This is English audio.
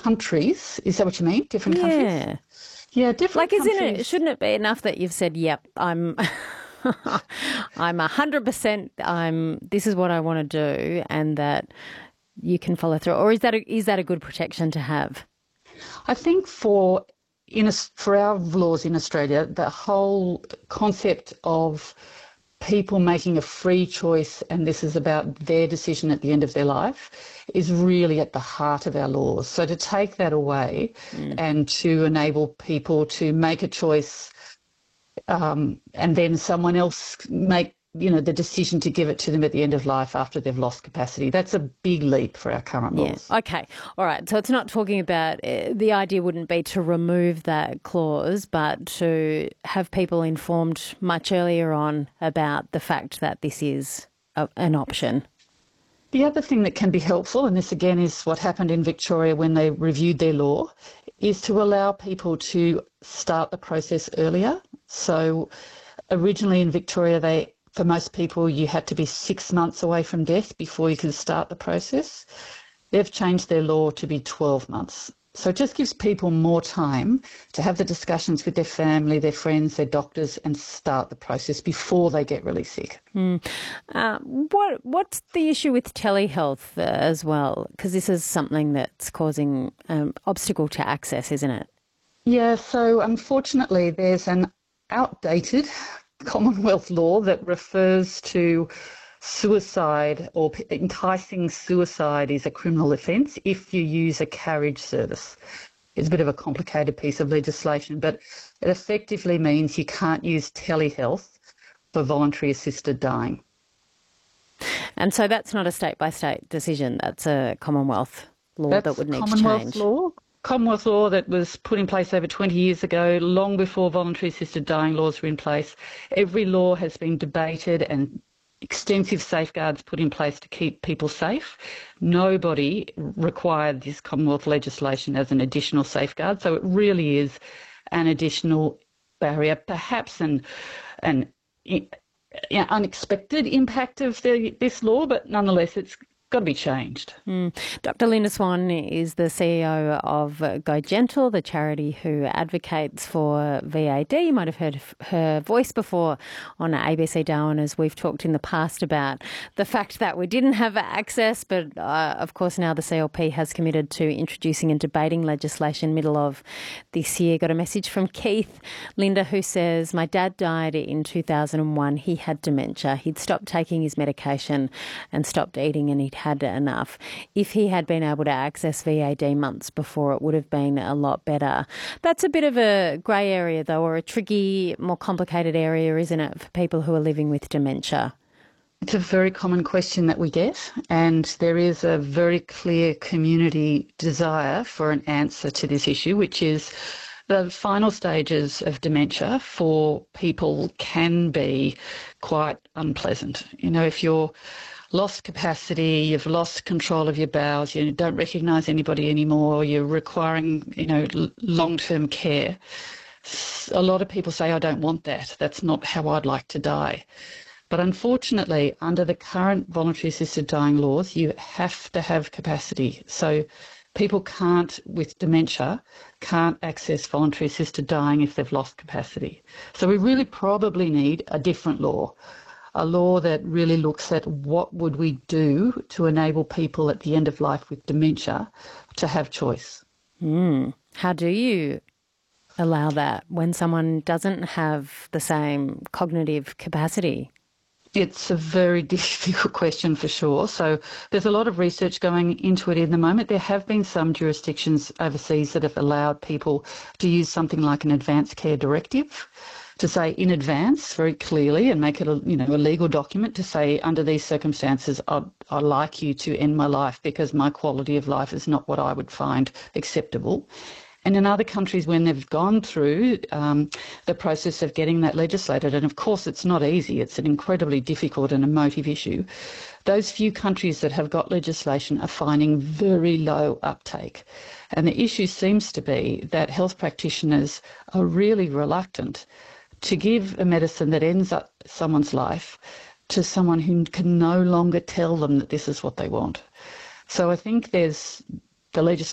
countries. Is that what you mean? Different countries? Yeah. Yeah, different Like, countries. shouldn't it be enough that you've said, yep, I'm I'm 100%, this is what I want to do, and that you can follow through? Or is that a good protection to have? I think for our laws in Australia, the whole concept of people making a free choice, and this is about their decision at the end of their life, is really at the heart of our laws. So to take that away Mm. and to enable people to make a choice, and then someone else make the decision to give it to them at the end of life after they've lost capacity, that's a big leap for our current Yeah. laws. Okay. All right. So it's not talking about, the idea wouldn't be to remove that clause, but to have people informed much earlier on about the fact that this is an option. The other thing that can be helpful, and this again is what happened in Victoria when they reviewed their law, is to allow people to start the process earlier. So originally in Victoria, for most people, you had to be 6 months away from death before you could start the process. They've changed their law to be 12 months. So it just gives people more time to have the discussions with their family, their friends, their doctors, and start the process before they get really sick. Mm. What's the issue with telehealth as well? Because this is something that's causing obstacle to access, isn't it? Yeah, so unfortunately, there's an outdated Commonwealth law that refers to suicide, or enticing suicide is a criminal offence if you use a carriage service. It's a bit of a complicated piece of legislation, but it effectively means you can't use telehealth for voluntary assisted dying. And so that's not a state-by-state decision. That's a Commonwealth law that That's would need to Commonwealth change. law. Commonwealth law that was put in place over 20 years ago, long before voluntary assisted dying laws were in place. Every law has been debated and extensive safeguards put in place to keep people safe. Nobody required this Commonwealth legislation as an additional safeguard, so it really is an additional barrier, perhaps an unexpected impact of this law, but nonetheless it's got to be changed. Dr. Linda Swan is the CEO of Go Gentle, the charity who advocates for VAD. You might have heard her voice before on ABC Darwin, as we've talked in the past about the fact that we didn't have access, but of course now the CLP has committed to introducing and debating legislation middle of this year. Got a message from Keith, Linda, who says, "My dad died in 2001. He had dementia. He'd stopped taking his medication and stopped eating, and he'd had enough. If he had been able to access VAD months before, it would have been a lot better." That's a bit of a grey area, though, or a tricky, more complicated area, isn't it, for people who are living with dementia? It's a very common question that we get, and there is a very clear community desire for an answer to this issue, which is the final stages of dementia for people can be quite unpleasant. If you're lost capacity, you've lost control of your bowels, you don't recognise anybody anymore, you're requiring, long-term care. A lot of people say, "I don't want that. That's not how I'd like to die." But unfortunately, under the current voluntary assisted dying laws, you have to have capacity. So people with dementia, can't access voluntary assisted dying if they've lost capacity. So we really probably need a different law. A law that really looks at what would we do to enable people at the end of life with dementia to have choice. How do you allow that when someone doesn't have the same cognitive capacity? It's a very difficult question for sure. So there's a lot of research going into it in the moment. There have been some jurisdictions overseas that have allowed people to use something like an advanced care directive, to say in advance very clearly and make it a legal document to say, under these circumstances, I'd like you to end my life because my quality of life is not what I would find acceptable. And in other countries, when they've gone through the process of getting that legislated, and of course it's not easy, it's an incredibly difficult and emotive issue, those few countries that have got legislation are finding very low uptake. And the issue seems to be that health practitioners are really reluctant to give a medicine that ends up someone's life to someone who can no longer tell them that this is what they want. So I think there's the legislation